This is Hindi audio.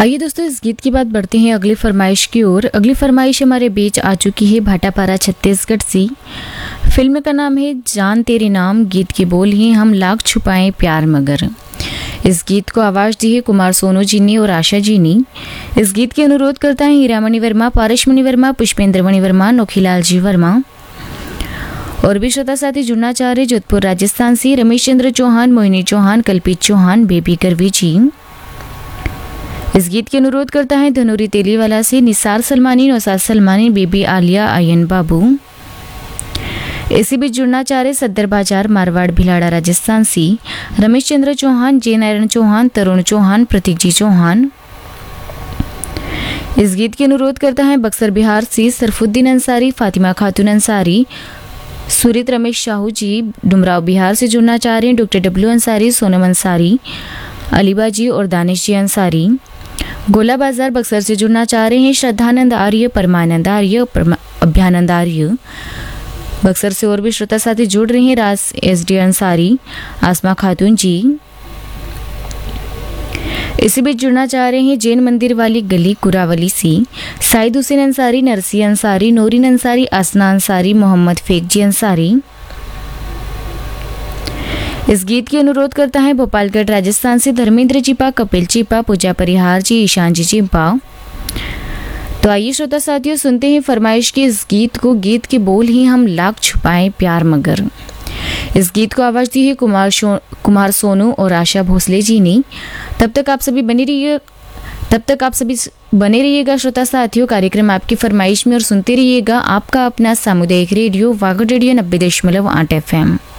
आइए दोस्तों, इस गीत की बात बढ़ते हैं अगली फरमाइश की ओर। अगली फरमाइश हमारे बीच आ चुकी है भाटापारा छत्तीसगढ़ से। फिल्म का नाम है जान तेरे नाम, गीत के बोल हैं हम लाख छुपाएं प्यार मगर। इस गीत को आवाज़ दी है कुमार सोनू जी ने और आशा जी ने। इस गीत के अनुरोध करता है हीरामणि वर्मा, पारसमणि वर्मा, पुष्पेंद्र मणि वर्मा, नोखीलाल जी वर्मा। और भी श्रोता साथी जुड़ना चाह रहे जोधपुर राजस्थान से रमेश चंद्र चौहान, मोहिनी चौहान, कल्पित चौहान, बेबी करवी जी। इस गीत के अनुरोध करता है धनुरी तेलीवाला से निसार सलमानी, नौसाद सलमानी, बेबी आलिया, आयन बाबू। इसी बीच जुड़ना चाह रहे सद्दर बाजार, मारवाड़, भिलाड़ा राजस्थान से रमेश चंद्र चौहान, जय नारायण चौहान, तरुण चौहान, प्रतीक जी चौहान। इस गीत के अनुरोध करता है बक्सर बिहार से सरफुद्दीन अंसारी, फातिमा खातून अंसारी, सुरित रमेश साहू जी। डुमराव बिहार से जुड़ना चाह रहे हैं डॉक्टर डब्ल्यू अंसारी, सोनम अंसारी, अलीबा जी और दानिश जी अंसारी। गोला बाजार बक्सर से जुड़ना चाह रहे हैं श्रद्धानंद आर्य, परमानंद आर्य, अभ्यानंद आर्य। बक्सर से और भी श्रोता साथी जुड़ रहे हैं रास एस डी अंसारी, आसमा खातून जी। इसी बीच जुड़ना चाह रहे हैं जैन मंदिर वाली गली कुरावली से साइद हुसैन अंसारी, नरसी अंसारी, नूरिन अंसारी, आसना अंसारी, मोहम्मद फेक जी अंसारी। इस गीत की अनुरोध करता है भोपालगढ़ राजस्थान से धर्मेंद्र चिपा, कपिल चिपा, पूजा परिहार जी, ईशान जी चिपा। तो आइए श्रोता साथियों, सुनते हैं फरमाइश के इस गीत को। गीत के बोल ही हम लाख छुपाएं प्यार मगर। इस गीत को आवाज दी है कुमार सोनू और आशा भोसले जी ने। तब तक आप सभी बने रहिएगा श्रोता साथियों कार्यक्रम आपकी फरमाइश में, और सुनते रहिएगा आपका अपना सामुदायिक रेडियो वागड़ रेडियो 90.8 FM।